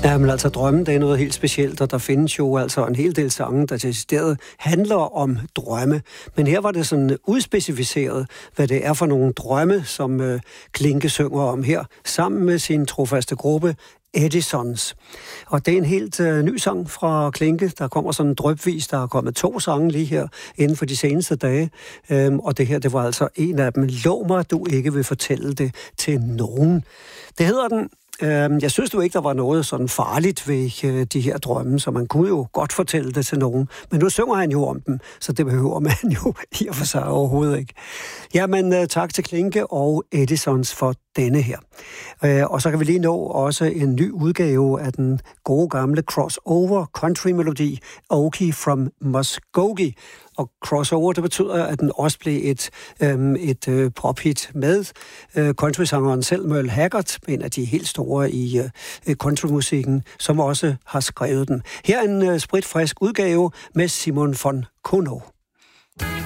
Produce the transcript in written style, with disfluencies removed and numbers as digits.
Jamen altså, drømmen, det er noget helt specielt, og der findes jo altså en hel del sange, der til stedet handler om drømme. Men her var det sådan udspecificeret, hvad det er for nogle drømme, som Klinke synger om her, sammen med sin trofaste gruppe Edisons. Og det er en helt ny sang fra Klinke. Der kommer sådan drypvis. Der er kommet 2 sange lige her inden for de seneste dage. Og det her, det var altså en af dem. Lov mig, du ikke vil fortælle det til nogen. Det hedder den. Jeg synes jo ikke, der var noget sådan farligt ved de her drømme, så man kunne jo godt fortælle det til nogen. Men nu synger han jo om dem, så det behøver man jo i og for sig overhovedet ikke. Jamen, tak til Klinke og Edisons for denne her. Og så kan vi lige nå også en ny udgave af den gode gamle crossover country-melodi Okie from Muskogee. Og crossover, det betyder, at den også blev et pophit med countrysangeren selv, Merle Haggard, en af de helt store i countrymusikken, som også har skrevet den. Her er en spritfrisk udgave med Simon von Kono.